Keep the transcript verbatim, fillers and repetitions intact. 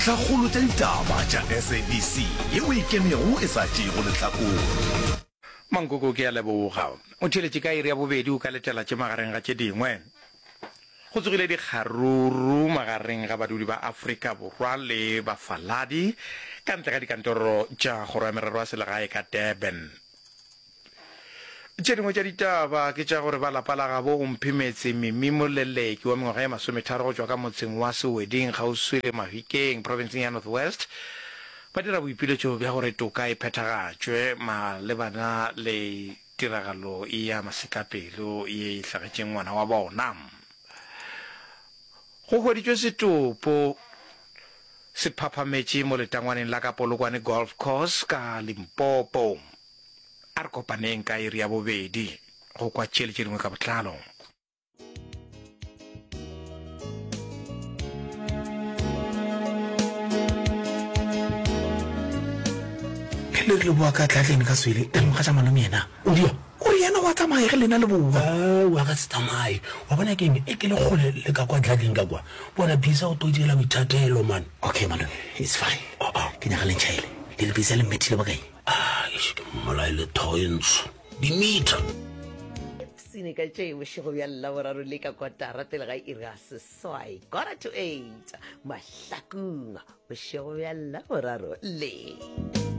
tlhagolo tša ditaba tša S A B C yeo e kemego e sa tšego lehlakong mankoko ke a leboga o theletše ka iri ya bobedi o ka letela tše magareng ga tše dingwe go tsogile dikgaruru magareng ga badudi ba Afrika Borwa le bafaladi ka ntle ga dikantoro tša kgoro ya merero ya selegae ka Durban. Tše dingwe tša ditaba ke tša gore ba lapa la gabo o mphimetse Mimi Moleleki wa mengwaga ya masometharo go tšwa ka motseng wa Seweding kgauswi le Mahikeng provinceng ya North West ba dira boipiletšo bja gore toka e phethagatšwe malebana le tiragalo e ya masekapelo e hlagetšeng ngwana wa bona. Go hweditšwe setopo se phaphametše mo letangwaneng la ka Polokwane Golf Course ka Limpopo. A re kopaneng ka iri ya bobedi go kwa tšheletše dingwe ka botlalo. ke le le bua ka tlatleng ka swele e mo ga tsa malome yena o dia o yena wa tsamaya ge lena le bua wa ga se tsamaye wa bona ke eng e ke le gole le ka kwa tlatleng ka kwa bona bisa o toidela boithatelo man. Okay malome, it's fine. Ke nyaga le ntšhaile le le bisa le mmethile ba kae ah ke molai le thoentsho dimeter sine ka tšee bošego bja llaboraro le ka kotara pele ga iri ga seswai quarter to eight mahlakong bošego bja llaboraro le